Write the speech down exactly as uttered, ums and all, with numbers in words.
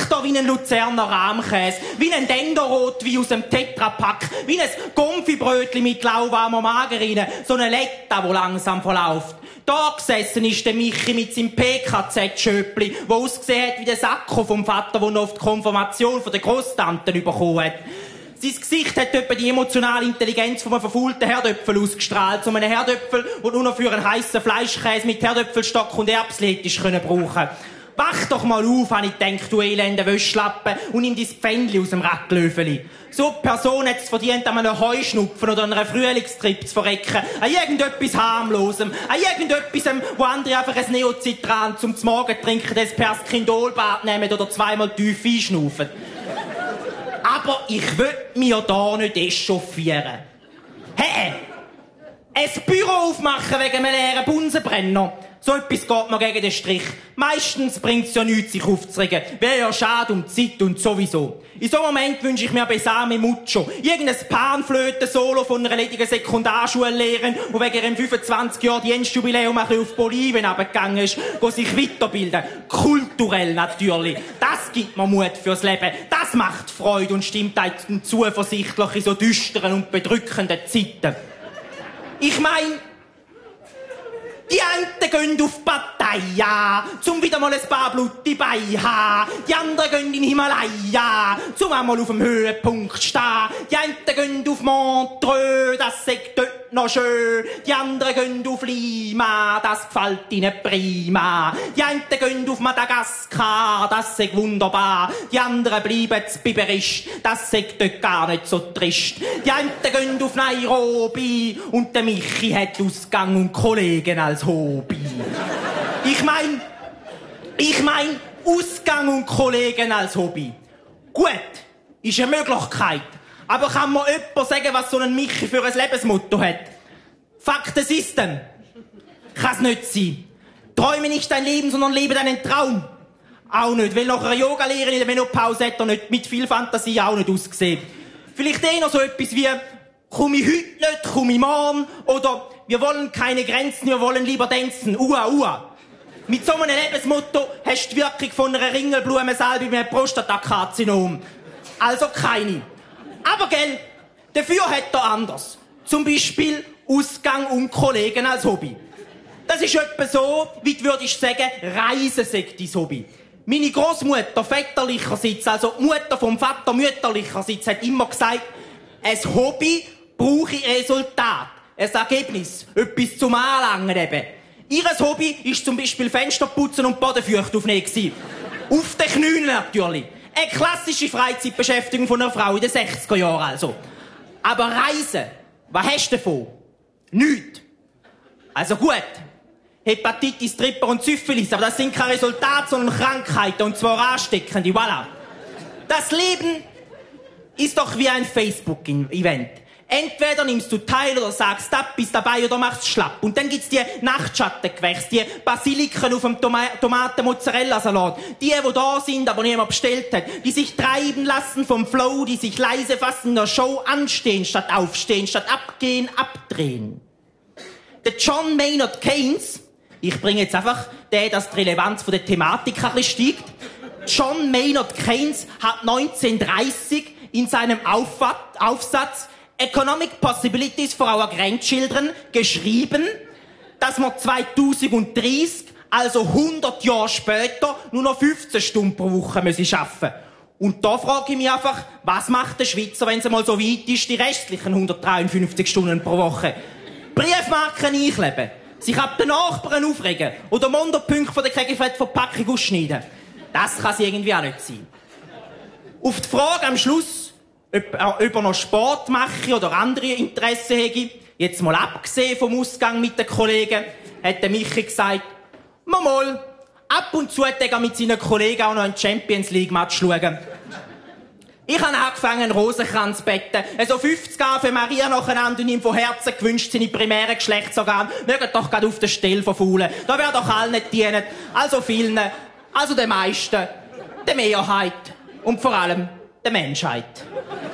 Wachter wie ein Luzerner Rahmkäse, wie ein Dendorot wie aus dem Tetrapack, wie ein Konfibrötli mit lauwarmer Margarine, so eine Letta, wo langsam verläuft. Da gesessen ist der Michi mit seinem P K Z-Schöppli, wo ausgesehen hat wie der Sakko vom Vater, der noch auf die Konfirmation von der Grosstanten bekommen hat. Sein Gesicht hat etwa die emotionale Intelligenz von einem verfaulten Herdöpfel ausgestrahlt, so einen Herdöpfel, den nur noch für einen heissen Fleischkäse mit Herdöpfelstock und Erbsli hättest können brauchen. Wach doch mal auf, habe ich gedacht, du elende Wäschlappe, und nimm dein Pfändli aus dem Racklöfeli. So eine Person hat es verdient, an einem Heuschnupfen oder an einer Frühlingstrip zu verrecken. An irgendetwas harmlosem. An irgendetwas, wo andere einfach ein Neocitran zum Morgen trinken, das Perskindolbad nehmen oder zweimal tief einschnaufen. Aber ich will mich ja da nicht echauffieren. Hey! Ein Büro aufmachen wegen einem leeren Bunsenbrenner. So etwas geht mir gegen den Strich. Meistens bringt's ja nichts, sich aufzuregen. Wäre ja schade um die Zeit und sowieso. In so einem Moment wünsche ich mir Besame Mucho. Irgendein Panflöten-Solo von einer ledigen Sekundarschullehrerin, die wegen ihrem fünfundzwanzig Jahr Dienstjubiläum ein bisschen auf Bolivien runtergegangen ist, go sich weiterbilden. Kulturell natürlich. Das gibt mir Mut fürs Leben. Das macht Freude und stimmt einem zuversichtlich in so düsteren und bedrückenden Zeiten. Ich mein, die einen gehen auf die Partei, ja, zum wieder mal ein paar blutige Beine haben. Die anderen gehen in den Himalaya, zum einmal auf dem Höhepunkt stehen. Die einen gehen auf Montreux, das sagt dort noch schön. Die anderen gehen auf Lima, das gefällt ihnen prima. Die einen gehen auf Madagaskar, das sagt wunderbar. Die anderen bleiben zu Biberisch, das sagt dort gar nicht so trist. Die einen gehen auf Nairobi und der Michi hat Ausgang und Kollegen als Hobby. Ich mein, ich mein, Ausgang und Kollegen als Hobby. Gut, ist eine Möglichkeit. Aber kann mir jemand sagen, was so ein Michi für ein Lebensmotto hat? Fuck the system. Kann's nicht sein. Träume nicht dein Leben, sondern lebe deinen Traum. Auch nicht, weil nach einer Yoga-Lehrerin in der Menopause hat er nicht mit viel Fantasie auch nicht ausgesehen. Vielleicht eh noch so etwas wie, komm ich heute nicht, komm ich morgen, oder wir wollen keine Grenzen, wir wollen lieber tanzen, ua, ua. Mit so einem Lebensmotto hast du die Wirkung von einer Ringelblumensalbe mit einem Prostatakarzinom. Also keine. Aber gell, dafür hat er anders. Zum Beispiel Ausgang und Kollegen als Hobby. Das ist etwa so, wie du würdest sagen, Reisen sei dein Hobby. Meine Großmutter väterlicherseits, also die Mutter vom Vater mütterlicherseits, hat immer gesagt, ein Hobby brauche ich Resultat. Ein Ergebnis. Etwas zum Anlangen eben. Ihres Hobby war zum Beispiel Fenster putzen und Bodenfeucht aufnehmen. Auf den Knien natürlich. Eine klassische Freizeitbeschäftigung von einer Frau in den sechziger Jahren also. Aber Reisen, was hast du davon? Nichts. Also gut. Hepatitis, Tripper und Syphilis, aber das sind keine Resultate, sondern Krankheiten, und zwar ansteckende, voilà. Das Leben ist doch wie ein Facebook-Event. Entweder nimmst du teil oder sagst ab, bist dabei oder machst schlapp. Und dann gibt's die Nachtschattengewächse, die Basiliken auf dem Toma Tomaten-Mozzarella-Salat. Die, die da sind, aber niemand bestellt hat. Die sich treiben lassen vom Flow, die sich leise fassen in der Show, anstehen statt aufstehen, statt abgehen, abdrehen. Der John Maynard Keynes, ich bringe jetzt einfach den, dass die Relevanz von der Thematik ein bisschen steigt. John Maynard Keynes hat neunzehnhundertdreißig in seinem Aufwat Aufsatz Economic Possibilities for Our Grandchildren geschrieben, dass wir zweitausenddreißig, also hundert Jahre später, nur noch fünfzehn Stunden pro Woche müssen arbeiten. Und da frage ich mich einfach, was macht der Schweizer, wenn es mal so weit ist, die restlichen hundertdreiundfünfzig Stunden pro Woche? Briefmarken einkleben, sich ab den Nachbarn aufregen oder Mondopunkte von der Kegelfett-Verpackung ausschneiden. Das kann es irgendwie auch nicht sein. Auf die Frage am Schluss, ob er noch Sport mache oder andere Interessen hätte, jetzt mal abgesehen vom Ausgang mit den Kollegen, hat der Michi gesagt, mal mal, ab und zu hat er mit seinen Kollegen auch noch einen Champions League Match schauen. Ich habe angefangen, einen Rosenkranz zu betten. Also fünfzig Ave Maria nacheinander und ihm von Herzen gewünscht, seine primären Geschlechtsorgane mögen doch gerade auf der Stelle verfaulen. Da wäre doch allen nicht dienen. Also vielen, also den meisten, der Mehrheit und vor allem der Menschheit.